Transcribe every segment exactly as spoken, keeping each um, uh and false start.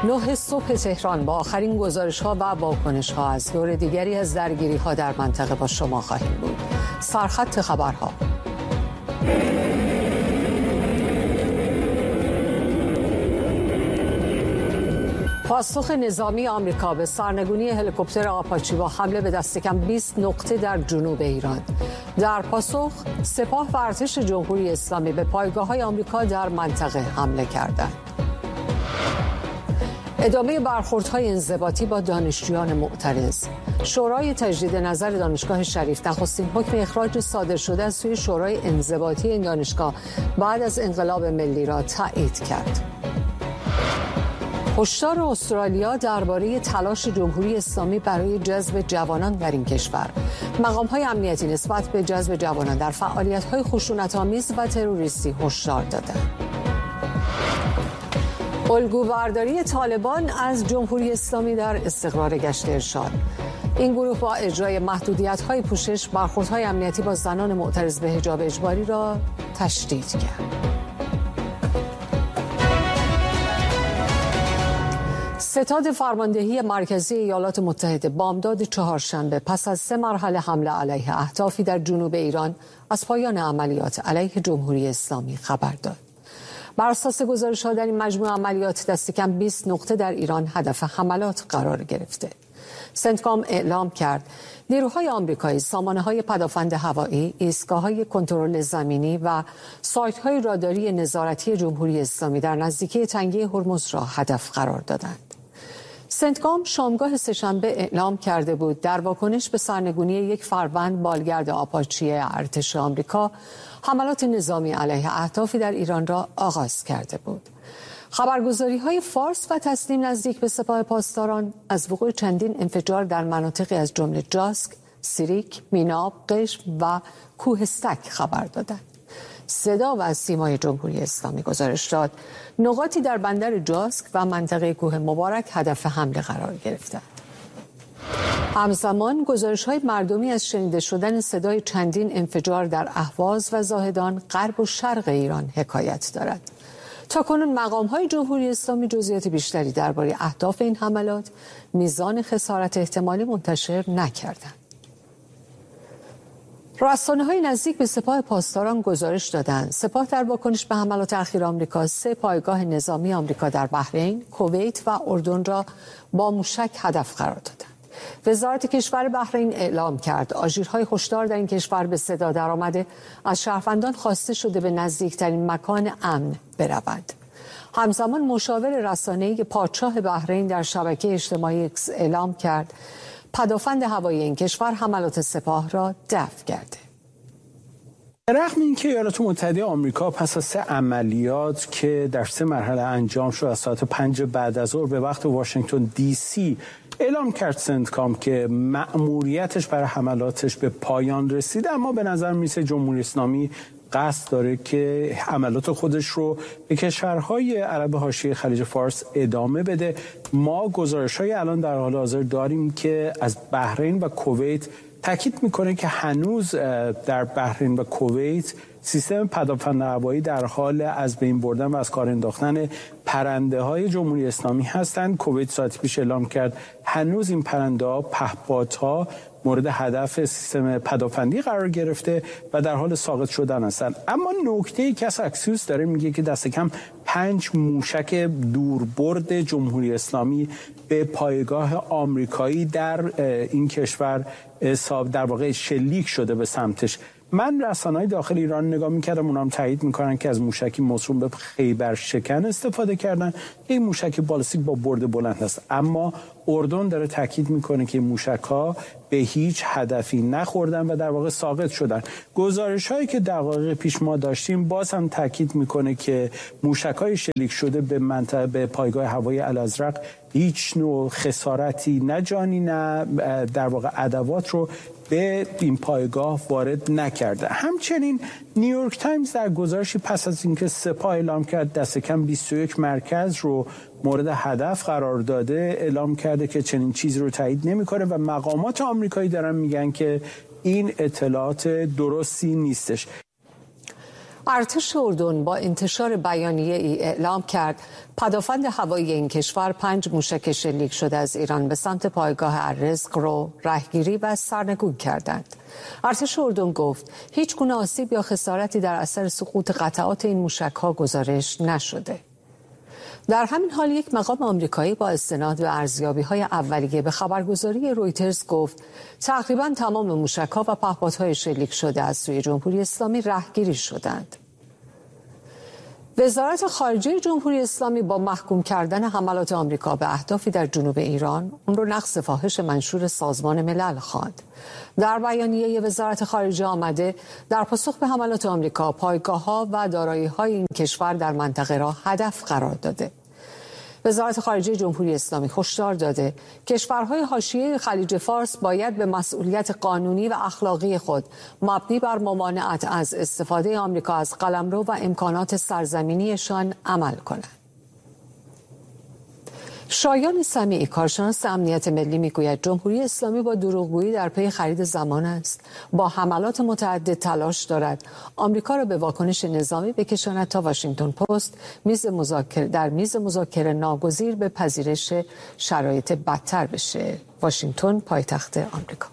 نه صبح تهران با آخرین گزارش‌ها و واکنش‌ها از دور دیگری از درگیری‌ها در منطقه با شما خواهیم بود. سرخط خبرها. پاسخ نظامی آمریکا به سرنگونی هلیکوپتر آپاچی با حمله به دست کم بیست نقطه در جنوب ایران. در پاسخ سپاه و ارتش جمهوری اسلامی به پایگاه‌های آمریکا در منطقه حمله کردند. ادامه برخوردهای انضباطی با دانشجویان معترض. شورای تجدید نظر دانشگاه شریف نخستین حکم اخراج صادر شده از سوی شورای انضباطی این دانشگاه بعد از انقلاب ملی را تایید کرد. هشدار استرالیا درباره تلاش جمهوری اسلامی برای جذب جوانان در این کشور. مقام‌های امنیتی نسبت به جذب جوانان در فعالیت‌های خشونت‌آمیز و تروریستی هشدار دادند. الگوبرداری طالبان از جمهوری اسلامی در استقرار گشت ارشاد. این گروه با اجرای محدودیت‌های پوشش برخوردهای امنیتی با زنان معترض به حجاب اجباری را تشدید کرد. ستاد فرماندهی مرکزی ایالات متحده بامداد چهارشنبه پس از سه مرحله حمله علیه اهدافی در جنوب ایران از پایان عملیات علیه جمهوری اسلامی خبر داد. بر اساس گزارش‌ها در این مجموعه عملیات دست کم بیست نقطه در ایران هدف حملات قرار گرفته. سنتکام اعلام کرد نیروهای آمریکایی سامانه‌های پدافند هوایی، ایستگاه‌های کنترل زمینی و سایت‌های راداری نظارتی جمهوری اسلامی در نزدیکی تنگه هرمز را هدف قرار دادند. سنتکام شامگاه سه‌شنبه اعلام کرده بود در واکنش به سرنگونی یک فروند بالگرد آپاچی ارتش آمریکا حملات نظامی علیه اهدافی در ایران را آغاز کرده بود. خبرگزاری‌های فارس و تسنیم نزدیک به سپاه پاسداران از وقوع چندین انفجار در مناطقی از جمله جاسک، سیریک، میناب، قشم و کوهستک خبر دادند. صدا و سیمای جمهوری اسلامی گزارش داد نقاطی در بندر جاسک و منطقه کوه مبارک هدف حمله قرار گرفتند. همزمان گزارش‌های مردمی از شنیده شدن صدای چندین انفجار در اهواز و زاهدان غرب و شرق ایران حکایت دارد. تاکنون مقام‌های جمهوری اسلامی جزئیات بیشتری درباره اهداف این حملات، میزان خسارت احتمالی منتشر نکردند. رسانه‌های نزدیک به سپاه پاسداران گزارش دادند سپاه در واکنش به حملات اخیر آمریکا سه پایگاه نظامی آمریکا در بحرین، کویت و اردن را با موشک هدف قرار دادند. وزارت کشور بحرین اعلام کرد آژیرهای هشدار در این کشور به صدا درآمده از شهروندان خواسته شده به نزدیکترین مکان امن بروند. همزمان مشاور رسانه‌ای پادشاه بحرین در شبکه اجتماعی اکس اعلام کرد پدافند هوایی این کشور حملات سپاه را دفع کرده. رغم اینکه ایالات متحده آمریکا پس از سه عملیات که در سه مرحله انجام شد از ساعت پنج بعد از ظهر به وقت واشنگتن دی سی اعلام کرد سنتکام که مأموریتش برای حملاتش به پایان رسید، اما به نظر میرسه جمهوری اسلامی قصد داره که حملات خودش رو به کشورهای عرب حاشیه خلیج فارس ادامه بده. ما گزارش‌های الان در حال حاضر داریم که از بحرین و کویت تاکید میکنه که هنوز در بحرین و کویت سیستم پدافند هوایی در حال از بین بردن و از کار انداختن پرنده های جمهوری اسلامی هستند. کویت ساعتی پیش اعلام کرد هنوز این پرنده ها پهپادها مورد هدف سیستم پدافندی قرار گرفته و در حال ساقط شدن هستند. اما نکته‌ای که از اکسیوس داره میگه که دست کم پنج موشک دوربرد جمهوری اسلامی به پایگاه آمریکایی در این کشور در واقع شلیک شده به سمتش. من رسانه‌های داخل ایران نگاه می‌کردم، اونها هم تایید می‌کنن که از موشکی موسوم به خیبر شکن استفاده کردن. این موشک بالستیک با برد بلند است، اما اردن داره تاکید می‌کنه که موشک‌ها به هیچ هدفی نخوردن و در واقع ساقط شدن. گزارش‌هایی که دقایق پیش ما داشتیم باز هم تاکید می‌کنه که موشک‌های شلیک شده به منطقه به پایگاه هوایی الازرق هیچ نوع خسارتی نه جانی نه در واقع ادوات رو به این پایگاه وارد نکرده. همچنین نیویورک تایمز در گزارشی پس از اینکه سپاه اعلام کرد دست کم بیست و یک مرکز رو مورد هدف قرار داده اعلام کرده که چنین چیزی رو تایید نمی‌کنه و مقامات آمریکایی دارن میگن که این اطلاعات درستی نیستش. ارتش اردن با انتشار بیانیه ای اعلام کرد پدافند هوایی این کشور پنج موشک شلیک شده از ایران به سمت پایگاه الرزق رو رهگیری و سرنگون کردند. ارتش اردن گفت هیچ گونه آسیب یا خسارتی در اثر سقوط قطعات این موشک‌ها گزارش نشده. در همین حال یک مقام آمریکایی با استناد به ارزیابی‌های اولیه به خبرگزاری رویترز گفت تقریباً تمام موشک‌ها و پهپادهای شلیک شده از سوی جمهوری اسلامی رهگیری شدند. وزارت خارجه جمهوری اسلامی با محکوم کردن حملات آمریکا به اهدافی در جنوب ایران اون رو نقض فاحش منشور سازمان ملل خواند. در بیانیه وزارت خارجه آمده در پاسخ به حملات آمریکا پایگاه‌ها و دارایی‌های این کشور در منطقه را هدف قرار داده. وزارت خارجه جمهوری اسلامی هشدار داده کشورهای حاشیه خلیج فارس باید به مسئولیت قانونی و اخلاقی خود مبنی بر ممانعت از استفاده آمریکا از قلمرو و امکانات سرزمینیشان عمل کنند. شایان سمیعی کارشناس امنیت ملی میگوید جمهوری اسلامی با دروغگویی در پی خرید زمان است، با حملات متعدد تلاش دارد آمریکا را به واکنش نظامی بکشاند تا واشنگتن پست میز مذاکره در میز مذاکره ناگزیر به پذیرش شرایط بدتر بشه. واشنگتن پایتخت آمریکا.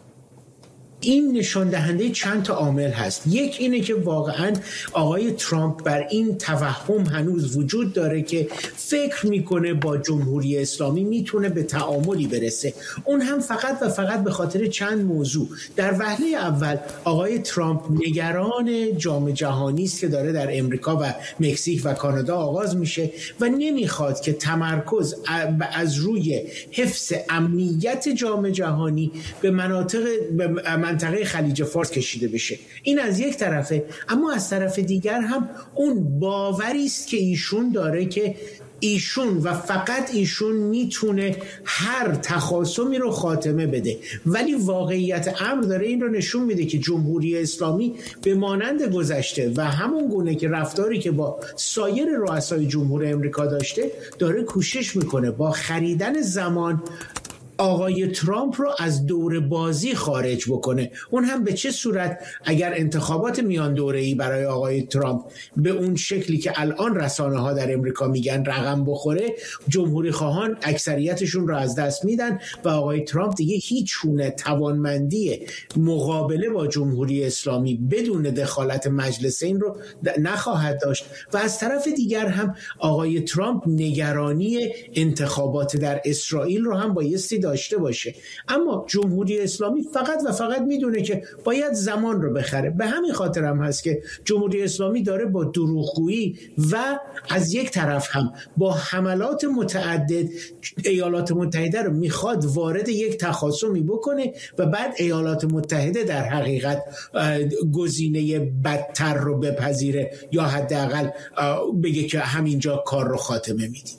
این نشان دهنده چند تا عامل هست. یک اینه که واقعا آقای ترامپ بر این توهم هنوز وجود داره که فکر میکنه با جمهوری اسلامی میتونه به تعاملی برسه، اون هم فقط و فقط به خاطر چند موضوع. در وهله اول آقای ترامپ نگران جام جهانی است که داره در امریکا و مکزیک و کانادا آغاز میشه و نمیخواد که تمرکز از روی حفظ امنیت جام جهانی به مناطق به منطقه خلیج فارس کشیده بشه. این از یک طرفه، اما از طرف دیگر هم اون باوری است که ایشون داره که ایشون و فقط ایشون میتونه هر تخاصمی رو خاتمه بده، ولی واقعیت امر داره این رو نشون میده که جمهوری اسلامی به مانند گذشته و همون گونه که رفتاری که با سایر رؤسای جمهور امریکا داشته داره کوشش میکنه با خریدن زمان آقای ترامپ رو از دور بازی خارج بکنه. اون هم به چه صورت؟ اگر انتخابات میان دوره‌ای برای آقای ترامپ به اون شکلی که الان رسانه ها در امریکا میگن رقم بخوره، جمهوری خواهان اکثریتشون رو از دست میدن و آقای ترامپ دیگه هیچ گونه توانمندی مقابله با جمهوری اسلامی بدون دخالت مجلس این رو نخواهد داشت. و از طرف دیگر هم آقای ترامپ نگرانی انتخابات در اسرائیل رو هم بایستی داشته باشه. اما جمهوری اسلامی فقط و فقط میدونه که باید زمان رو بخره. به همین خاطر هم هست که جمهوری اسلامی داره با دروغگویی و از یک طرف هم با حملات متعدد ایالات متحده رو میخواد وارد یک تخاصمی بکنه و بعد ایالات متحده در حقیقت گزینه بدتر رو بپذیره یا حداقل بگه که همینجا کار رو خاتمه میدیم.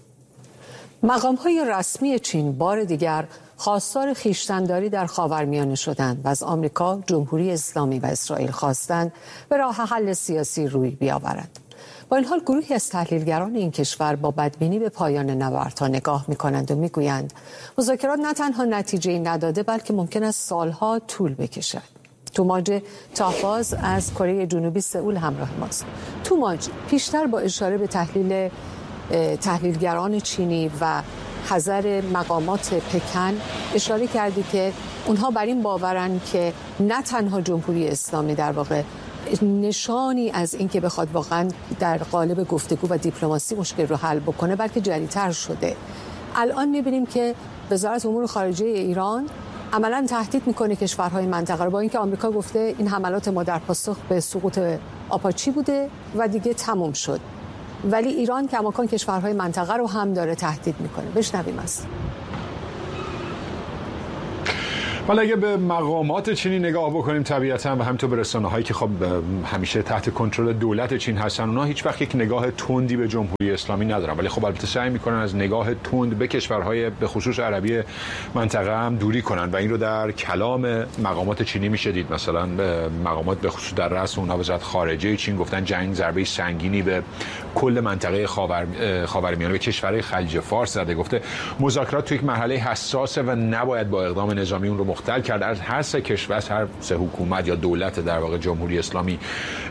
مقام‌های رسمی چین بار دیگر خواستار خویشتن‌داری در خاورمیانه شدند و از آمریکا، جمهوری اسلامی و اسرائیل خواستند به راه حل سیاسی روی بیاورند. با این حال گروهی از تحلیلگران این کشور با بدبینی به پایان نبردها نگاه می‌کنند و می‌گویند مذاکرات نه تنها نتیجه‌ای نداده بلکه ممکن است سالها طول بکشد. توماج تافاز از کره جنوبی سئول همراه ماست. توماج، پیشتر با اشاره به تحلیل تحلیلگران چینی و حذر مقامات پکن اشاره کردی که اونها بر این باورن که نه تنها جمهوری اسلامی در واقع نشانی از این که بخواد واقعا در قالب گفتگو و دیپلماسی مشکل رو حل بکنه بلکه جدی‌تر شده. الان می‌بینیم که وزارت امور خارجه ایران عملاً تهدید میکنه کشورهای منطقه رو، با اینکه آمریکا گفته این حملات ما در پاسخ به سقوط آپاچی بوده و دیگه تموم شد، ولی ایران کماکان کشورهای منطقه رو هم داره تهدید میکنه. بشنویم است. ولی اگه به مقامات چینی نگاه بکنیم طبیعتاً و همینطور به رسانه‌هایی که خب همیشه تحت کنترل دولت چین هستن، اونها هیچ وقت یک نگاه تندی به جمهوری اسلامی ندارن، ولی خب البته سعی میکنن از نگاه تند به کشورهای به خصوص عربی منطقه هم دوری کنن و این رو در کلام مقامات چینی میشه دید. مثلا مقامات به خصوص در رأس اونها وزارت خارجه چین گفتن جنگ ضربه سنگینی به کل منطقه خاور خاورمیانه به کشورهای خلیج فارس زده. گفته مذاکرات تو یک مرحله حساسه و نباید با اقدام نظامی اون رو مختل کرد. از هر سه کشور، هر سه حکومت یا دولت در واقع جمهوری اسلامی